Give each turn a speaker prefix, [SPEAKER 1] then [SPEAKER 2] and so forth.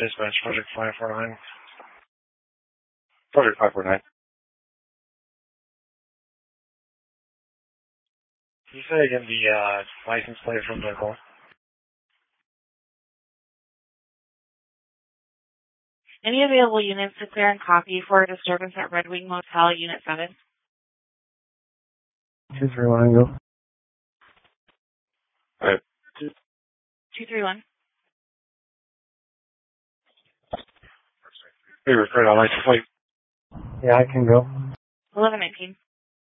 [SPEAKER 1] Dispatch, Project 549. Project 549. Can you say again the license plate from the call?
[SPEAKER 2] Any available units to clear and copy for a disturbance at Red Wing Motel, Unit 7?
[SPEAKER 1] 231, go. Alright.
[SPEAKER 2] 231.
[SPEAKER 1] Hey, we're afraid I like to fight. Yeah, I can go.
[SPEAKER 2] 1119.